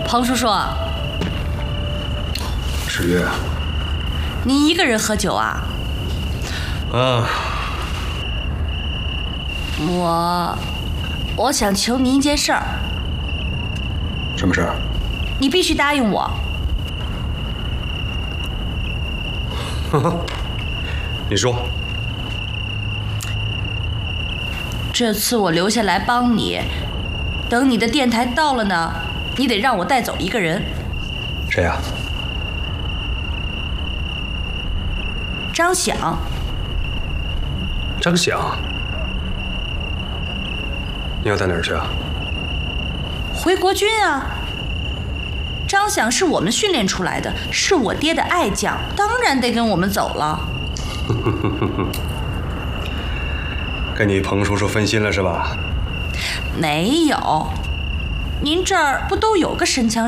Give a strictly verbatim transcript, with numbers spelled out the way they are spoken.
彭叔叔， 世月， 您一个人喝酒啊？ 啊， 我，我想求您一件事儿。 什么事儿？ 你必须答应我。 你说。 这次我留下来帮你，等你的电台到了呢，你得让我带走一个人。 谁呀？ 张响。 张响。你要带哪儿去啊？ 回国军啊。张响是我们训练出来的，是我爹的爱将，当然得跟我们走了。 跟你彭叔叔分心了是吧？ 没有，您这儿不都有个神枪